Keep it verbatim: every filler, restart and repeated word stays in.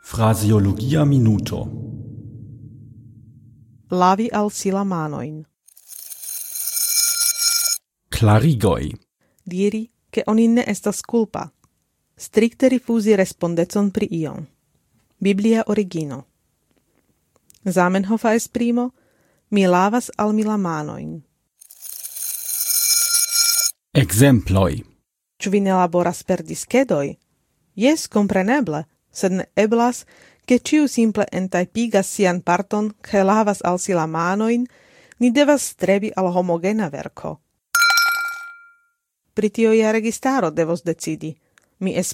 Phraseologia minuto. Lavi al si la manojn. Klarigoj. Diri, ke oni ne estas kulpa. Strikte rifuzi respondecon pri iom. Biblia origino. Zamenhofa esprimo: mi lavas al mi la manojn. Ekzemploj. Ĉu vi ne laboras per diskedoj? Jes, kompreneble, sed ne eblas, ke ĉiu simple entajpigas sian parton kaj lavas al si la manojn, ni devas strebi al homogena verko. Pri tio ja registaro devos decidi. Mi